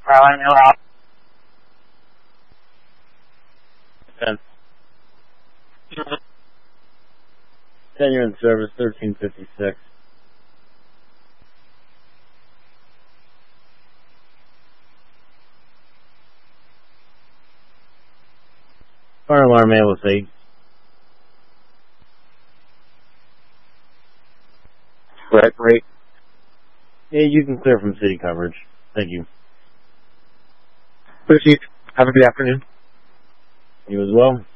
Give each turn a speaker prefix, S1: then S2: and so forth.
S1: Caroline Hill House. 10 year in service, 1356. Fire alarm ALS 8.
S2: Right, great.
S1: Yeah, you can clear from city coverage. Thank you.
S2: Proceed. Have a good afternoon.
S1: You as well.